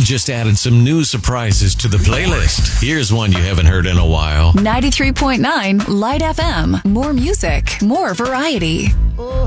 just added some new surprises to the playlist. Here's one you haven't heard in a while. 93.9 Light FM. More music, more variety.